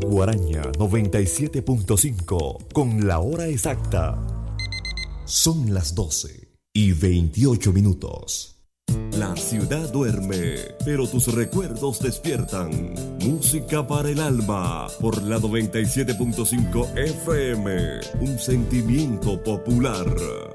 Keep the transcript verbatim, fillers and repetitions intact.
Guaraña noventa y siete punto cinco con la hora exacta. Son las doce y veintiocho minutos. La ciudad duerme, pero tus recuerdos despiertan. Música para el alma por la noventa y siete punto cinco F M. Un sentimiento popular.